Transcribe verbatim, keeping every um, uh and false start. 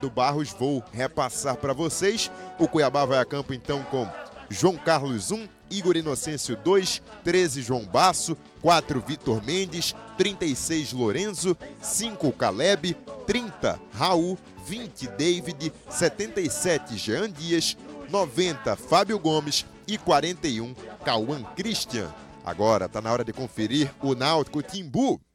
do Barros, vou repassar para vocês. O Cuiabá vai a campo então com João Carlos um, Igor Inocêncio dois, treze João Basso, quatro Vitor Mendes, trinta e seis Lorenzo, cinco Caleb, trinta Raul, vinte David, setenta e sete Jean Dias, noventa Fábio Gomes e quarenta e um Cauã Christian. Agora tá na hora de conferir o Náutico Timbu.